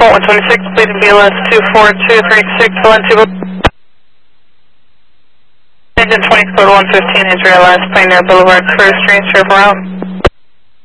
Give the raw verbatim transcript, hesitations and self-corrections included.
one twenty-six, leading B L S two four two three six, Valencia. Engine twenty, code one fifteen is realized, Pioneer Boulevard, first range, serve route.